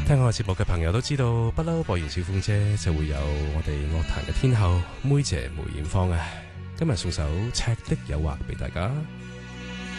聽我節目嘅朋友都知道，不嬲播完小鳳姐就會有我哋樂壇嘅天后妹姐梅艷芳啊！今日送首《赤的誘惑》俾大家。